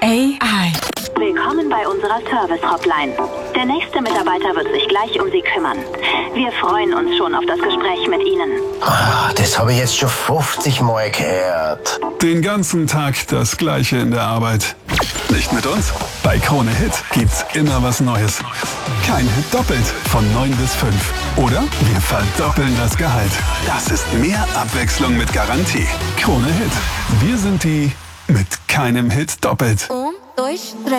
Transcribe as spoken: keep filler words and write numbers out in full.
I. Willkommen bei unserer Service-Hotline. Der nächste Mitarbeiter wird sich gleich um Sie kümmern. Wir freuen uns schon auf das Gespräch mit Ihnen. Ah, das habe ich jetzt schon fünfzig Mal gehört. Den ganzen Tag das Gleiche in der Arbeit. Nicht mit uns? Bei Krone Hit gibt's immer was Neues. Kein Hit doppelt von neun bis fünf. Oder wir verdoppeln das Gehalt. Das ist mehr Abwechslung mit Garantie. Krone Hit. Wir sind die mit keinem Hit doppelt. Um, dois, três.